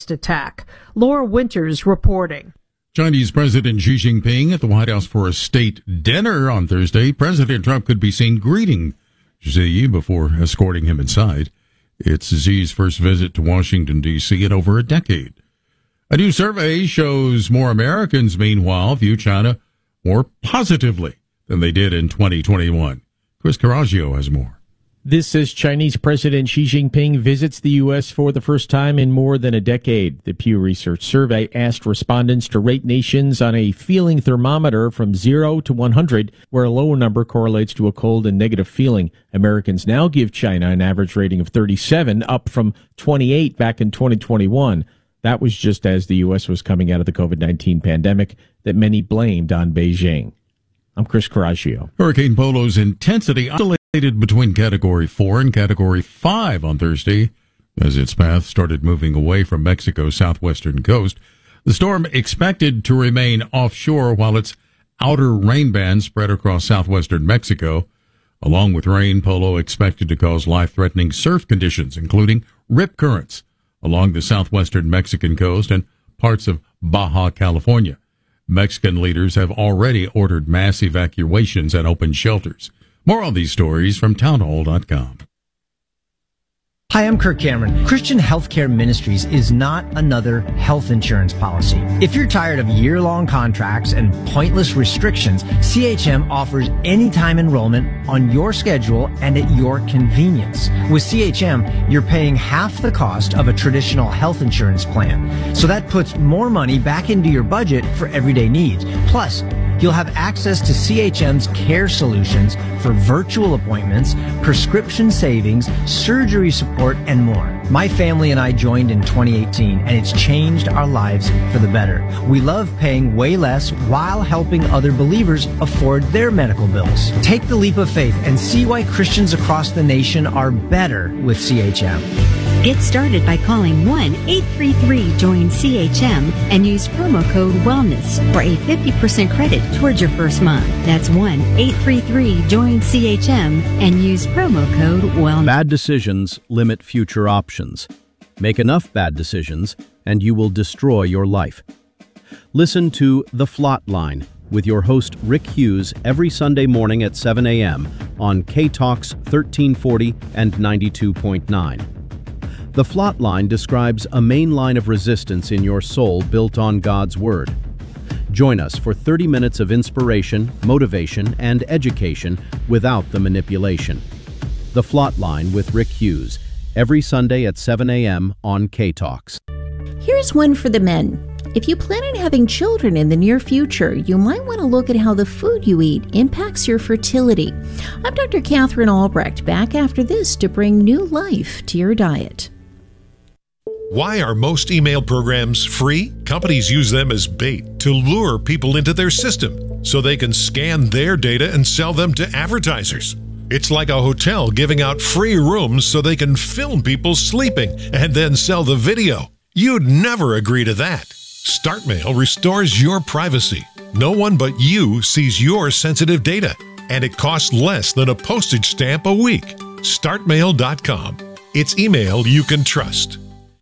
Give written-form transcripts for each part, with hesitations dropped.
attack. Laura Winters reporting. Chinese President Xi Jinping at the White House for a state dinner on Thursday. President Trump could be seen greeting Xi before escorting him inside. It's Xi's first visit to Washington, D.C. in over a decade. A new survey shows more Americans, meanwhile, view China more positively than they did in 2021. Chris Caraggio has more. This as Chinese President Xi Jinping visits the U.S. for the first time in more than a decade. The Pew Research survey asked respondents to rate nations on a feeling thermometer from 0 to 100, where a lower number correlates to a cold and negative feeling. Americans now give China an average rating of 37, up from 28 back in 2021. That was just as the U.S. was coming out of the COVID-19 pandemic that many blamed on Beijing. I'm Chris Caraggio. Hurricane Polo's intensity oscillated between Category 4 and Category 5 on Thursday as its path started moving away from Mexico's southwestern coast. The storm expected to remain offshore while its outer rain band spread across southwestern Mexico. Along with rain, Polo expected to cause life-threatening surf conditions, including rip currents along the southwestern Mexican coast and parts of Baja California. Mexican leaders have already ordered mass evacuations and open shelters. More on these stories from townhall.com. Hi, I'm Kirk Cameron. Christian Healthcare Ministries is not another health insurance policy. If you're tired of year-long contracts and pointless restrictions, CHM offers anytime enrollment on your schedule and at your convenience. With CHM, you're paying half the cost of a traditional health insurance plan. So that puts more money back into your budget for everyday needs. Plus, you'll have access to CHM's care solutions for virtual appointments, prescription savings, surgery support, and more. My family and I joined in 2018, and it's changed our lives for the better. We love paying way less while helping other believers afford their medical bills. Take the leap of faith and see why Christians across the nation are better with CHM. Get started by calling 1-833-JOIN-CHM and use promo code WELLNESS for a 50% credit towards your first month. That's 1-833-JOIN-CHM and use promo code WELLNESS. Bad decisions limit future options. Make enough bad decisions and you will destroy your life. Listen to The Flot Line with your host Rick Hughes every Sunday morning at 7 a.m. on K-Talks 1340 and 92.9. The Flot Line describes a main line of resistance in your soul built on God's Word. Join us for 30 minutes of inspiration, motivation, and education without the manipulation. The Flot Line with Rick Hughes, every Sunday at 7 a.m. on K-Talks. Here's one for the men. If you plan on having children in the near future, you might want to look at how the food you eat impacts your fertility. I'm Dr. Catherine Albrecht, back after this to bring new life to your diet. Why are most email programs free? Companies use them as bait to lure people into their system so they can scan their data and sell them to advertisers. It's like a hotel giving out free rooms so they can film people sleeping and then sell the video. You'd never agree to that. StartMail restores your privacy. No one but you sees your sensitive data, and it costs less than a postage stamp a week. StartMail.com. It's email you can trust.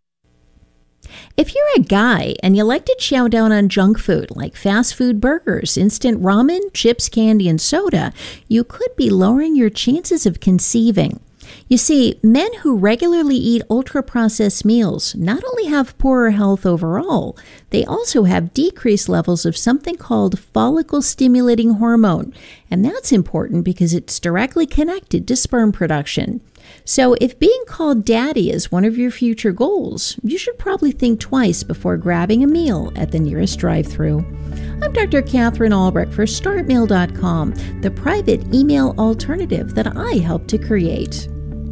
If you're a guy and you like to chow down on junk food like fast food burgers, instant ramen, chips, candy, and soda, you could be lowering your chances of conceiving. You see, men who regularly eat ultra-processed meals not only have poorer health overall, they also have decreased levels of something called follicle-stimulating hormone, and that's important because it's directly connected to sperm production. So if being called daddy is one of your future goals, you should probably think twice before grabbing a meal at the nearest drive-thru. I'm Dr. Catherine Albrecht for StartMail.com, the private email alternative that I helped to create.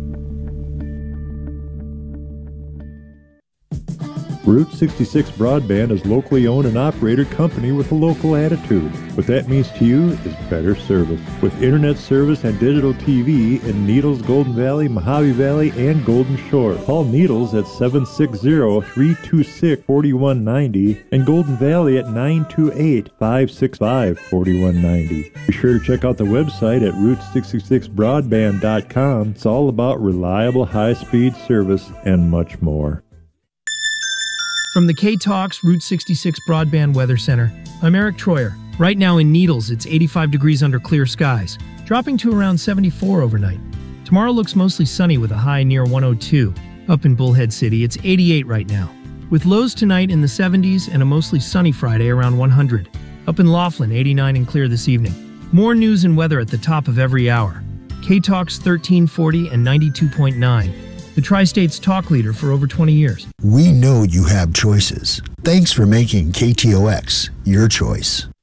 Route 66 Broadband is locally owned and operated company with a local attitude. What that means to you is better service. With internet service and digital TV in Needles, Golden Valley, Mojave Valley, and Golden Shore. Call Needles at 760-326-4190 and Golden Valley at 928-565-4190. Be sure to check out the website at Route66Broadband.com. It's all about reliable high-speed service and much more. From the K-Talks Route 66 Broadband Weather Center, I'm Eric Troyer. Right now in Needles, it's 85 degrees under clear skies, dropping to around 74 overnight. Tomorrow looks mostly sunny with a high near 102. Up in Bullhead City, it's 88 right now, with lows tonight in the 70s and a mostly sunny Friday around 100. Up in Laughlin, 89 and clear this evening. More news and weather at the top of every hour. K-Talks 1340 and 92.9. The Tri-State's talk leader for over 20 years. We know you have choices. Thanks for making KTOX your choice.